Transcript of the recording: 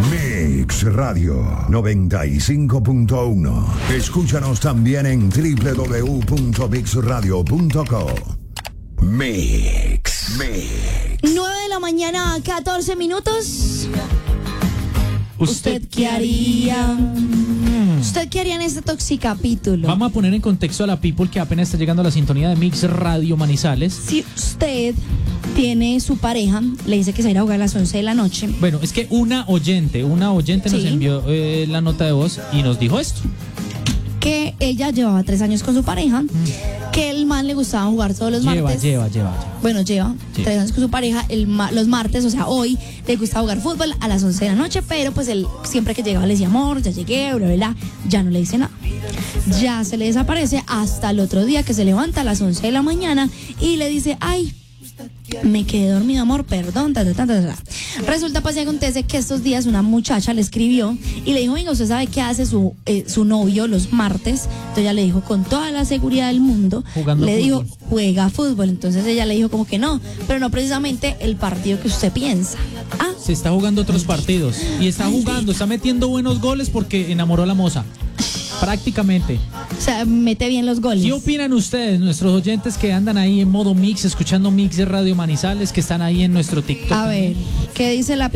Mix Radio 95.1. Escúchanos también en www.mixradio.co. Mix. 9 de la mañana, 14 minutos. ¿Usted qué haría? ¿Usted qué haría en este toxicapítulo? Vamos a poner en contexto a la people que apenas está llegando a la sintonía de Mix Radio Manizales. Si usted tiene su pareja, le dice que se va a ir a jugar a las 11 de la noche. Bueno, es que una oyente nos Sí. envió la nota de voz y nos dijo esto. Que ella llevaba 3 años con su pareja, que el man le gustaba jugar todos los martes. Lleva. Bueno, lleva Sí. 3 años con su pareja, los martes, o sea, hoy le gustaba jugar fútbol a las 11 de la noche, pero pues él siempre que llegaba le decía, amor, ya llegué, bla, bla, bla, ya no le dice nada. Ya se le desaparece hasta el otro día que se levanta a las 11 de la mañana y le dice, ay, me quedé dormido, amor, perdón, Resulta, pues, y acontece que estos días una muchacha le escribió y le dijo, venga, ¿usted sabe qué hace su novio los martes? Entonces ella le dijo con toda la seguridad del mundo, Jugando le dijo, fútbol. juega fútbol. Entonces ella le dijo como que no, pero no precisamente el partido que usted piensa. Se está jugando otros partidos y está metiendo buenos goles porque enamoró a la moza. Prácticamente. O sea, mete bien los goles. ¿Qué opinan ustedes, nuestros oyentes que andan ahí en modo mix, escuchando Mix de Radio Manizales, que están ahí en nuestro TikTok? A ver, ¿qué dice la